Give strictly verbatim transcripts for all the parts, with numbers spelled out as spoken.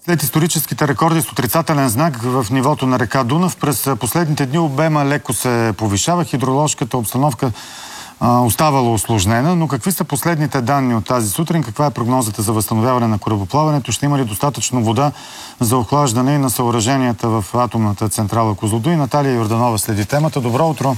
След историческите рекорди с отрицателен знак в нивото на река Дунав, през последните дни обема леко се повишава, хидроложката обстановка а, оставала усложнена, но какви са последните данни от тази сутрин? Каква е прогнозата за възстановяване на корабоплаването? Ще има ли достатъчно вода за охлаждане и на съоръженията в атомната централа Козлодуй? Наталия Йорданова следи темата. Добро утро!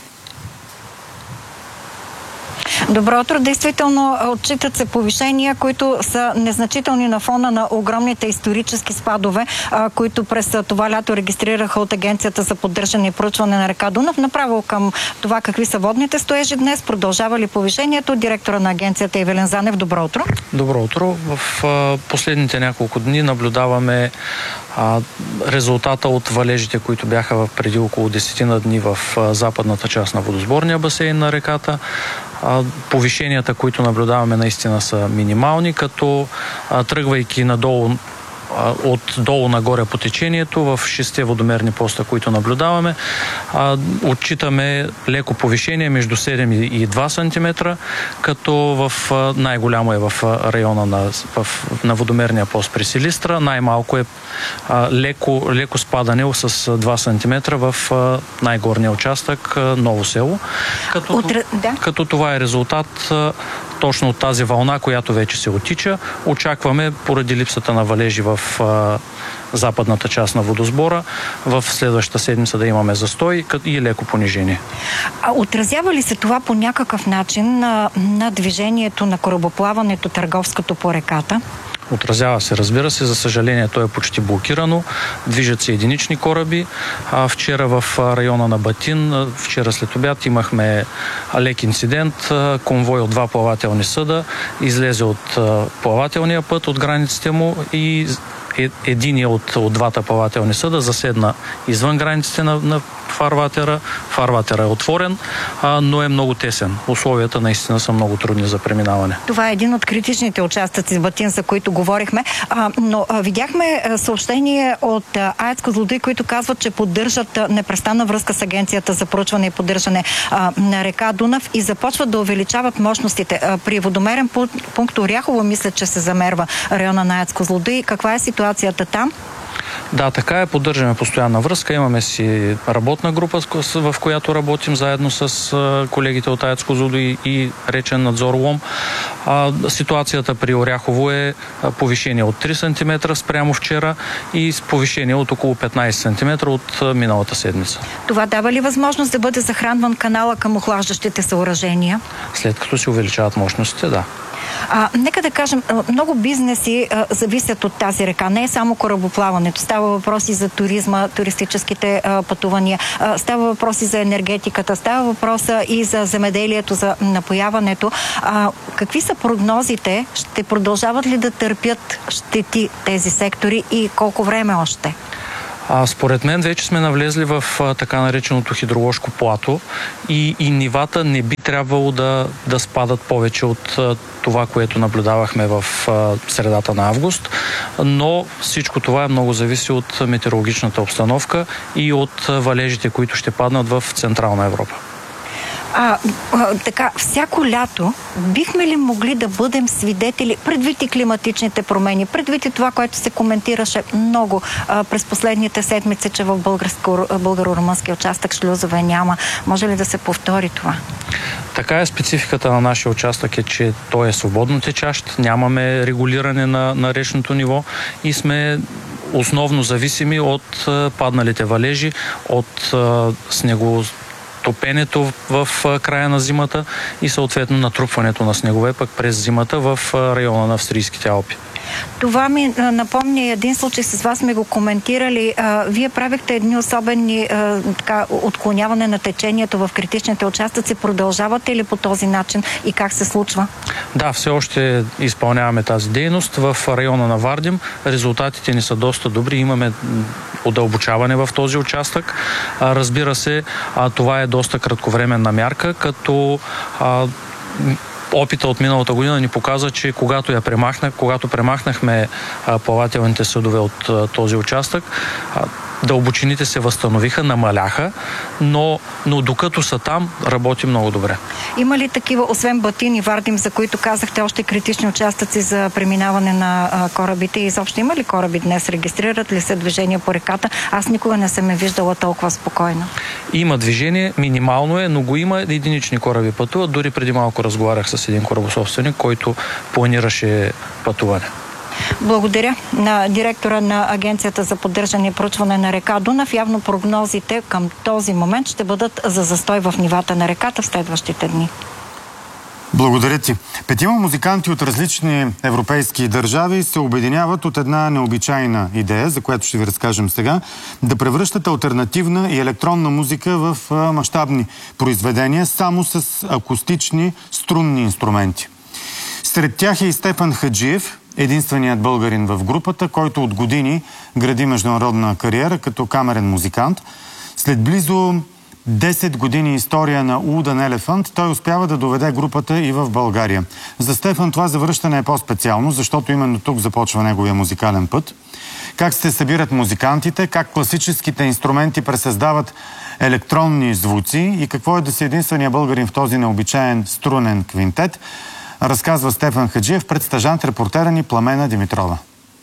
Добро утро. Действително отчитат се повишения, които са незначителни на фона на огромните исторически спадове, които през това лято регистрираха от Агенцията за поддържане и проучване на река Дунав. Направо към това какви са водните стоежи днес, продължава ли повишението? Директора на агенцията Ивелин Занев, добро утро. Добро утро. В последните няколко дни наблюдаваме а, резултата от валежите, които бяха преди около десетина дни в а, западната част на водосборния басейн на реката. Повишенията, които наблюдаваме, наистина са минимални, като а, тръгвайки надолу, а, от долу нагоре по течението, в шесте водомерни поста, които наблюдаваме, а, отчитаме леко повишение между седем и два сантиметра, като в а, най-голямо е в района на, в, на водомерния пост при Силистра, най-малко е а, леко, леко спадане с два сантиметра в а, най-горния участък а, Ново село. Като, Утре, да. като това е резултат а, точно от тази вълна, която вече се отича. Очакваме, поради липсата на валежи в а, западната част на водосбора, в следващата седмица да имаме застой и леко понижение. А отразява ли се това по някакъв начин на, на движението на корабоплаването търговското по реката? Отразява се, разбира се. За съжаление, то е почти блокирано. Движат се единични кораби. А вчера в района на Батин, вчера след обяд, имахме лек инцидент. Конвой от два плавателни съда излезе от плавателния път, от границите му, и единият от, от двата плавателни съда заседна извън границите на, на фарватера. Фарватера е отворен, а, но е много тесен. Условията наистина са много трудни за преминаване. Това е един от критичните участъци с Батин, за които говорихме. А, но а, видяхме съобщение от АЕЦ Козлодуй, които казват, че поддържат непрестанна връзка с Агенцията за проучване и поддържане а, на река Дунав и започват да увеличават мощностите. А, при водомерен пункт Оряхово, мисля, че се замерва района на АЕЦ Козлодуй. Каква е ситуацията там? Да, така е. Поддържаме постоянна връзка. Имаме си работна група, в която работим заедно с колегите от АЕЦ Козлодуй и речен надзор Лом. Ситуацията при Оряхово е повишение от три сантиметра спрямо вчера и повишение от около петнайсет сантиметра от миналата седмица. Това дава ли възможност да бъде захранван канала към охлаждащите съоръжения? След като се увеличават мощностите, да. А, нека да кажем, много бизнеси а, зависят от тази река. Не е само корабоплаването. Става въпроси за туризма, туристическите а, пътувания. А, става въпроси за енергетиката. Става въпроса и за земеделието, за напояването. А, какви са прогнозите? Ще продължават ли да търпят щети тези сектори и колко време още? А, според мен вече сме навлезли в а, така нареченото хидроложко плато и, и нивата не би трябвало да, да спадат повече от а, това, което наблюдавахме в а, средата на август, но всичко това е много зависи от метеорологичната обстановка и от а, валежите, които ще паднат в Централна Европа. А, а, така, всяко лято бихме ли могли да бъдем свидетели, предвид и климатичните промени, предвид и това, което се коментираше много а, през последните седмици, че в българо-румънския участък шлюзове няма. Може ли да се повтори това? Така е, спецификата на нашия участък е, че той е свободно течащ, нямаме регулиране на, на речното ниво и сме основно зависими от а, падналите валежи, от а, снего топенето в края на зимата и съответно натрупването на снегове пък през зимата в района на Австрийските Алпи. Това ми напомня един случай, с вас сме го коментирали. Вие правихте едни особени така, отклоняване на течението в критичните участъци. Продължавате ли по този начин и как се случва? Да, все още изпълняваме тази дейност. В района на Вардим резултатите ни са доста добри. Имаме удълбочаване в този участък. Разбира се, това е доста кратковременна мярка, като опита от миналата година ни показа, че когато я премахнах, когато премахнахме а, плавателните съдове от а, този участък, а, дълбочините се възстановиха, намаляха, но, но докато са там, работи много добре. Има ли такива, освен Батин и Вардим, за които казахте, още критични участъци за преминаване на а, корабите? И изобщо има ли кораби днес? Регистрират ли се движение по реката? Аз никога не съм е виждала толкова спокойно. Има движение, минимално е, но го има, единични кораби пътуват. Дори преди малко разговарях с един корабособственик, който планираше пътуване. Благодаря на директора на Агенцията за поддържане и проучване на река Дунав. Явно прогнозите към този момент ще бъдат за застой в нивата на реката в следващите дни. Благодаря ти. Петима музиканти от различни европейски държави се обединяват от една необичайна идея, за която ще ви разкажем сега, да превръщат алтернативна и електронна музика в мащабни произведения само с акустични струнни инструменти. Сред тях е и Стефан Хаджиев, единственият българин в групата, който от години гради международна кариера като камерен музикант. След близо десет години история на Wooden Elephant, той успява да доведе групата и в България. За Стефан това завръщане е по-специално, защото именно тук започва неговия музикален път. Как се събират музикантите, как класическите инструменти пресъздават електронни звуци и какво е да си единствения българин в този необичаен струнен квинтет, разказва Стефан Хаджиев пред стажант-репортера ни Пламена Димитрова.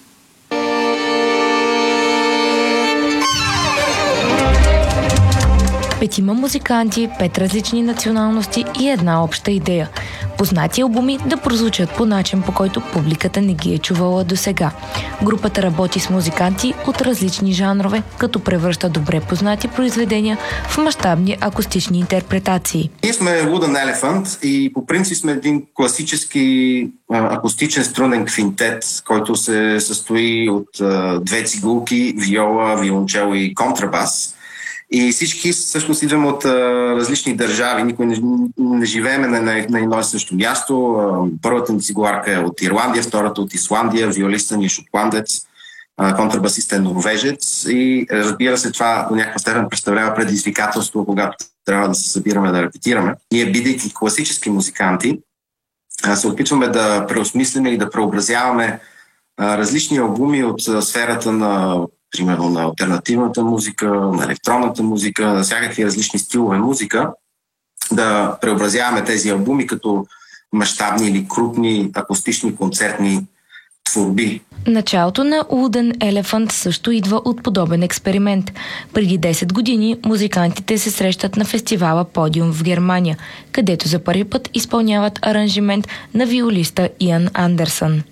Петима музиканти, пет различни националности и една обща идея. Познати албуми да прозвучат по начин, по който публиката не ги е чувала досега. Групата работи с музиканти от различни жанрове, като превръща добре познати произведения в мащабни акустични интерпретации. Ние сме Wooden Elephant и по принцип сме един класически акустичен струнен квинтет, който се състои от две цигулки, виола, виолончело и контрабас. И всички всъщност идваме от а, различни държави, никой не, не живееме на, на, на едно и също място. А, първата ни цигуларка е от Ирландия, втората от Исландия, виолиста ни е шотландец, а, контрабасиста е норвежец и разбира се, това до някаква степен представлява предизвикателство, когато трябва да се събираме да репетираме. Ние, бидейки класически музиканти, а, се опитваме да преосмислиме и да преобразяваме а, различни албуми от а, сферата на примерно на алтернативната музика, на електронната музика, на всякакви различни стилове музика, да преобразяваме тези албуми като мащабни или крупни акустични концертни творби. Началото на Wooden Elephant също идва от подобен експеримент. Преди десет години музикантите се срещат на фестивала Подиум в Германия, където за първи път изпълняват аранжимент на виолиста Иан Андерсън.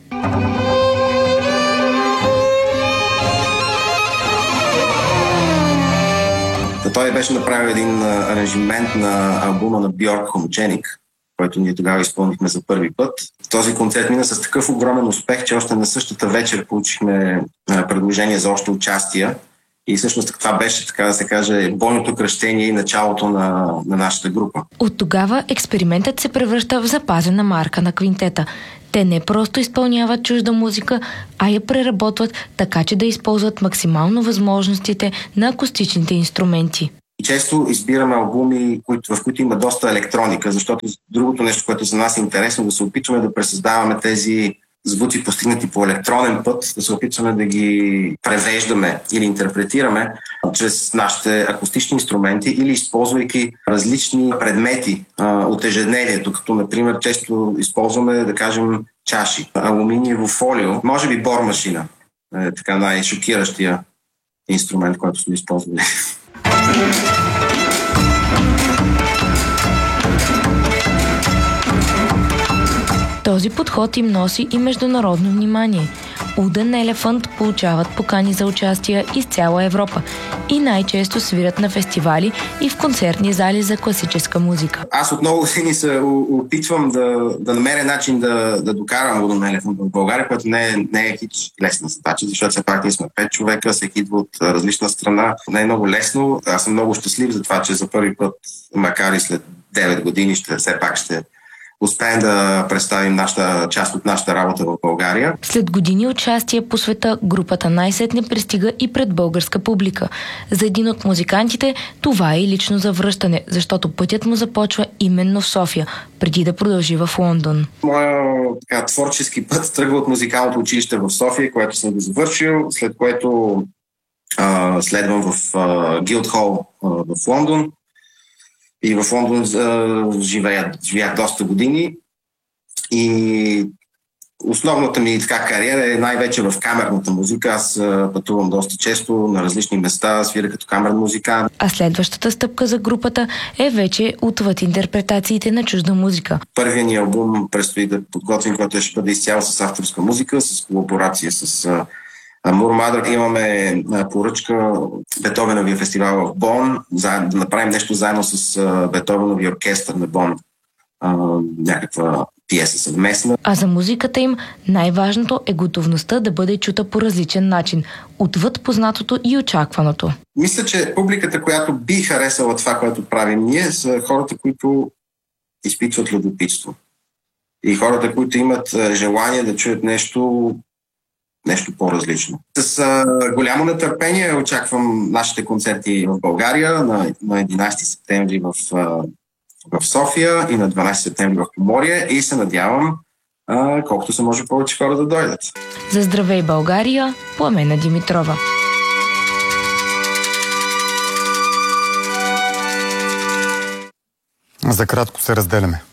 Той беше направил един аранжимент на албума на Бьорк Homogenic, който ние тогава изпълнихме за първи път. Този концерт мина с такъв огромен успех, че още на същата вечер получихме предложение за още участия. И всъщност това беше, така да се каже, бойното кръщение и началото на, на нашата група. От тогава експериментът се превръща в запазена марка на квинтета. Те не просто изпълняват чужда музика, а я преработват така, че да използват максимално възможностите на акустичните инструменти. И често избираме албуми, в които има доста електроника, защото другото нещо, което за нас е интересно, да се опитваме да пресъздаваме тези звуци, постигнати по електронен път, да се опитваме да ги превеждаме или интерпретираме чрез нашите акустични инструменти или използвайки различни предмети а, от ежедневието, като например често използваме, да кажем, чаши, алуминиево фолио, може би бормашина, е така най-шокиращия инструмент, който сме използвали. Този подход им носи и международно внимание. Wooden Elephant получават покани за участие из цяла Европа и най-често свирят на фестивали и в концертни зали за класическа музика. Аз от много години се опитвам да, да намеря начин да, да докарам Wooden Elephant в България, което не е, не е хич лесна задача, защото все пак ние сме пет човека, всеки идва от различна страна. Не е много лесно. Аз съм много щастлив за това, че за първи път, макар и след девет години, ще, все пак ще успеем да представим нашата, част от нашата работа в България. След години участие по света, групата най-сетне пристига и пред българска публика. За един от музикантите това е и лично завръщане, защото пътят му започва именно в София, преди да продължи в Лондон. Моя така, творчески път тръгва от музикалното училище в София, което съм го завършил, след което А, следвам в Гилдхол в Лондон. И в Лондон а, живея, живеях доста години. И основната ми така кариера е най-вече в камерната музика. Аз а, пътувам доста често на различни места, свиря като камерен музикант. А следващата стъпка за групата е вече отвъд интерпретациите на чужда музика. Първият ни албум предстои да подготвим, който ще бъде изцяло с авторска музика, с колаборация с Амур Мадър. Имаме поръчка Бетовеновия фестивал в Бон, да направим нещо заедно с Бетовеновия оркестър на Бон. А, някаква пиеса съвместна. А за музиката им най-важното е готовността да бъде чута по различен начин, отвъд познатото и очакваното. Мисля, че публиката, която би харесала това, което правим ние, са хората, които изпитват любопитство. И хората, които имат желание да чуят нещо, нещо по-различно. С а, голямо нетърпение очаквам нашите концерти в България на, на единайсети септември в а, в София и на дванайсети септември в Поморие и се надявам а, колкото се може повече хора да дойдат. За Здравей България, Пламена Димитрова. За кратко се разделяме.